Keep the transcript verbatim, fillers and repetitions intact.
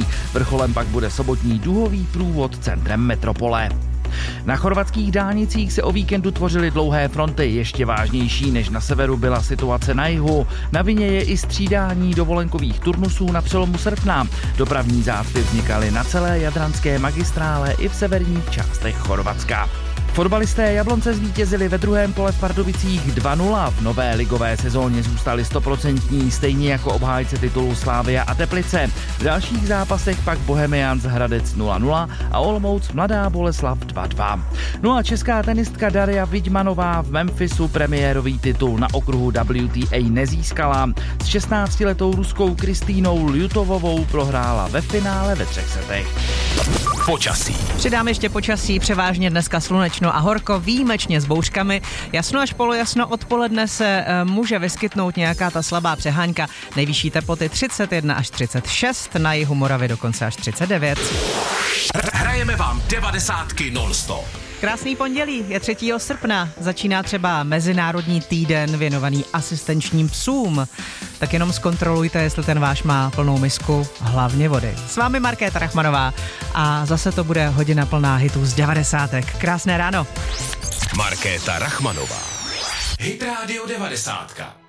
Vrcholem pak bude sobotní duhový průvod centrem metropole. Na chorvatských dálnicích se o víkendu tvořily dlouhé fronty, ještě vážnější než na severu byla situace na jihu. Na vině je i střídání dovolenkových turnusů na přelomu srpna. Dopravní zácpy vznikaly na celé jadranské magistrále i v severních částech Chorvatska. Fotbalisté Jablonce zvítězili ve druhém kole v Pardubicích dva nula. V nové ligové sezóně zůstali stoprocentní, stejně jako obhájce titulu Slavia a Teplice. V dalších zápasech pak Bohemians Hradec nula nula a Olomouc Mladá Boleslav dva dva. No a česká tenistka Daria Vidmanová v Memphisu premiérový titul na okruhu W T A nezískala. S šestnáctiletou ruskou Kristýnou Ljutovovou prohrála ve finále ve třech setech. Počasí. Přidám ještě počasí, převážně dneska slunečno a horko, výjimečně s bouřkami. Jasno až polojasno, odpoledne se e, může vyskytnout nějaká ta slabá přehánka. Nejvyšší teploty třicet jedna až třicet šest, na jihu Moravy dokonce až třicet devět. Hrajeme vám devadesátky non-stop. Krásný pondělí, je třetího srpna, začíná třeba Mezinárodní týden věnovaný asistenčním psům. Tak jenom zkontrolujte, jestli ten váš má plnou misku, hlavně vody. S vámi Markéta Rachmanová a zase to bude hodina plná hitů z devadesátek. Krásné ráno. Markéta Rachmanová. Hit Radio devadesátka.